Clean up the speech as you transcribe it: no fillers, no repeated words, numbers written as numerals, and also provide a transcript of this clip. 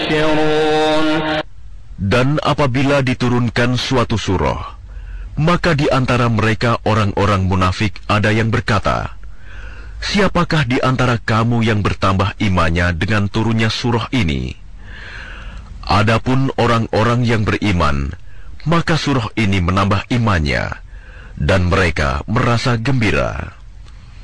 يستكبرون. Dan apabila diturunkan suatu surah, maka di antara mereka orang-orang munafik ada yang berkata, "Siapakah di antara kamu yang bertambah imannya dengan turunnya surah ini?" Adapun orang-orang yang beriman, maka surah ini menambah imannya, dan mereka merasa gembira.